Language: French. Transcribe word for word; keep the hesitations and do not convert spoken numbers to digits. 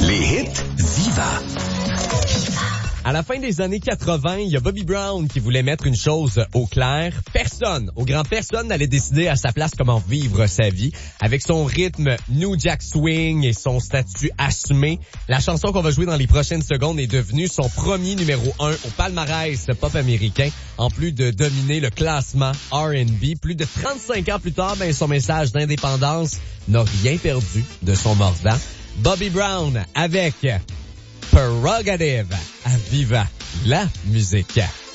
Les hits Viva. À la fin des années quatre-vingt, il y a Bobby Brown qui voulait mettre une chose au clair. Personne, au grand personne, n'allait décider à sa place comment vivre sa vie. Avec son rythme New Jack Swing et son statut assumé, la chanson qu'on va jouer dans les prochaines secondes est devenue son premier numéro un au palmarès pop américain, en plus de dominer le classement R and B. Plus de trente-cinq ans plus tard, ben, son message d'indépendance n'a rien perdu de son mordant. Bobby Brown avec Prerogative à Viva la musique.